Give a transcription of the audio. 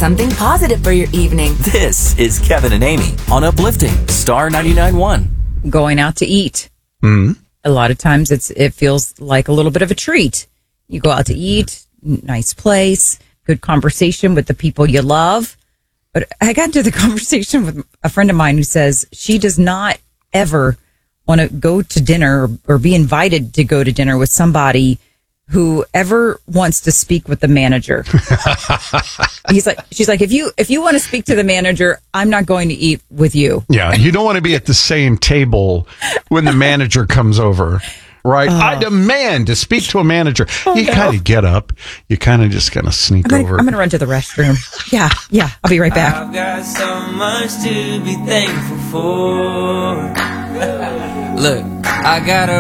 something positive for your evening. This is Kevin and Amy on Uplifting Star 99.1. Going out to eat. Mm-hmm. A lot of times it feels like a little bit of a treat. You go out to eat, nice place, good conversation with the people you love. But I got into the conversation with a friend of mine who says she does not ever want to go to dinner or be invited to go to dinner with somebody who ever wants to speak with the manager. She's like, if you want to speak to the manager, I'm not going to eat with you. Yeah, you don't want to be at the same table when the manager comes over, right? I demand to speak to a manager. You kind of get up. You kind of just sneak over. I'm going to run to the restroom. Yeah, I'll be right back. I've got so much to be thankful for. Look, I got a